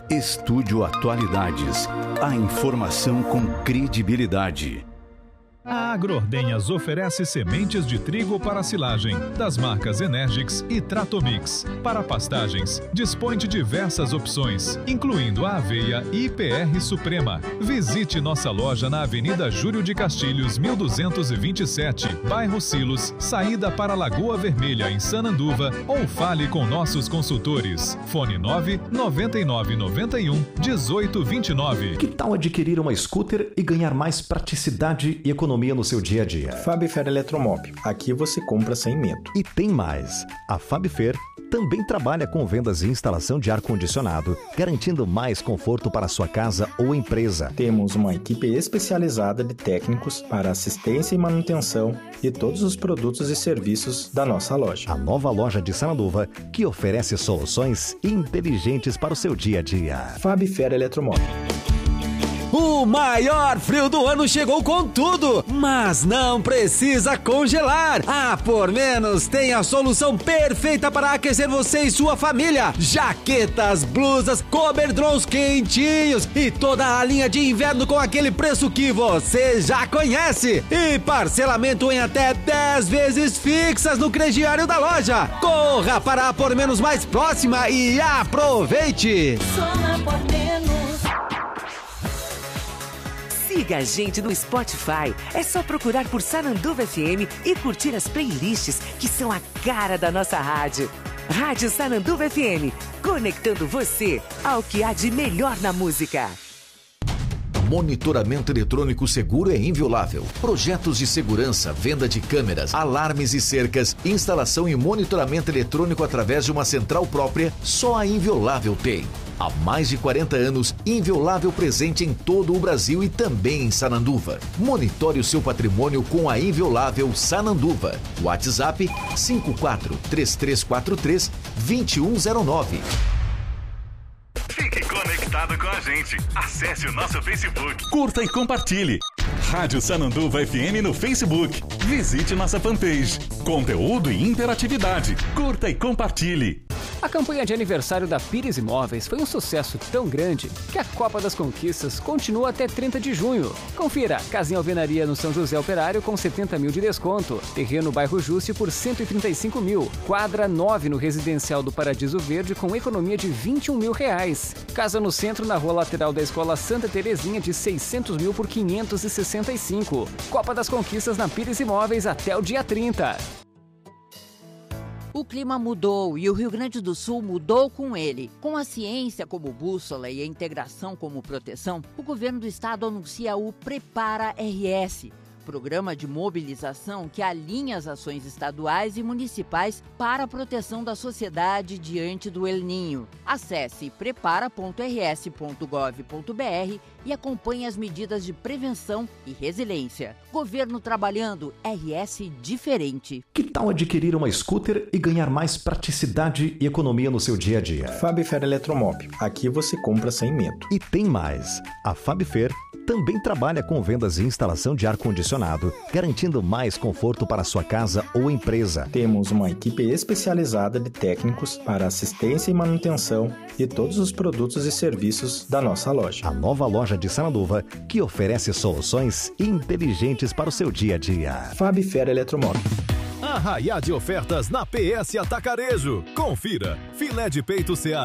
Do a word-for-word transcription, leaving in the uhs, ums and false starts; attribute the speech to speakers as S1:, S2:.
S1: Estúdio Atualidades. A informação com credibilidade.
S2: A Agroordenhas oferece sementes de trigo para silagem, das marcas Energix e Tratomix. Para pastagens, dispõe de diversas opções, incluindo a aveia I P R Suprema. Visite nossa loja na Avenida Júlio de Castilhos, mil duzentos e vinte e sete, bairro Silos, saída para Lagoa Vermelha, em Sananduva, ou fale com nossos consultores. Fone nove nove nove nove um, um oito dois nove.
S3: Que tal adquirir uma scooter e ganhar mais praticidade e economia no seu dia a dia?
S4: Fabifer Eletromob. Aqui você compra sem medo.
S3: E tem mais. A Fabifer também trabalha com vendas e instalação de ar-condicionado, garantindo mais conforto para sua casa ou empresa.
S4: Temos uma equipe especializada de técnicos para assistência e manutenção de todos os produtos e serviços da nossa loja.
S3: A nova loja de Sananduva, que oferece soluções inteligentes para o seu dia a dia.
S4: Fabifer Eletromob.
S5: O maior frio do ano chegou com tudo, mas não precisa congelar. A Por Menos tem a solução perfeita para aquecer você e sua família. Jaquetas, blusas, coberdrons quentinhos e toda a linha de inverno com aquele preço que você já conhece. E parcelamento em até dez vezes fixas no crediário da loja. Corra para a Por Menos mais próxima e aproveite.
S6: Só na Por Menos.
S7: Siga a gente no Spotify. É só procurar por Sananduva F M e curtir as playlists que são a cara da nossa rádio. Rádio Sananduva F M, conectando você ao que há de melhor na música.
S8: Monitoramento eletrônico seguro é inviolável. Projetos de segurança, venda de câmeras, alarmes e cercas, instalação e monitoramento eletrônico através de uma central própria, só a Inviolável tem. Há mais de quarenta anos, Inviolável presente em todo o Brasil e também em Sananduva. Monitore o seu patrimônio com a Inviolável Sananduva. WhatsApp cinco quatro três três quatro três dois um zero nove.
S9: Fique conectado com a gente. Acesse o nosso Facebook.
S10: Curta e compartilhe. Rádio Sananduva F M no Facebook. Visite nossa fanpage. Conteúdo e interatividade. Curta e compartilhe.
S11: A campanha de aniversário da Pires Imóveis foi um sucesso tão grande que a Copa das Conquistas continua até trinta de junho. Confira, casinha alvenaria no São José Operário com setenta mil de desconto, terreno bairro Juste por cento e trinta e cinco mil, quadra nove no Residencial do Paradiso Verde com economia de vinte e um mil reais. Casa no centro na rua lateral da Escola Santa Terezinha de seiscentos mil por quinhentos e sessenta e cinco. Copa das Conquistas na Pires Imóveis até o dia trinta.
S12: O clima mudou e o Rio Grande do Sul mudou com ele. Com a ciência como bússola e a integração como proteção, o governo do estado anuncia o Prepara R S, programa de mobilização que alinha as ações estaduais e municipais para a proteção da sociedade diante do El Ninho. Acesse prepara ponto r s ponto gov ponto b r e acompanhe as medidas de prevenção e resiliência. Governo trabalhando, R S diferente.
S3: Que tal adquirir uma scooter e ganhar mais praticidade e economia no seu dia a dia?
S4: Fabifer Eletromob. Aqui você compra sem medo.
S3: E tem mais. A Fabifer também trabalha com vendas e instalação de ar-condicionado, garantindo mais conforto para sua casa ou empresa.
S4: Temos uma equipe especializada de técnicos para assistência e manutenção de todos os produtos e serviços da nossa loja.
S3: A nova loja de Sananduva, que oferece soluções inteligentes para o seu dia a dia.
S4: Fabifer Eletromob.
S2: Arraiá de ofertas na P S Atacarejo. Confira. Filé de peito Seara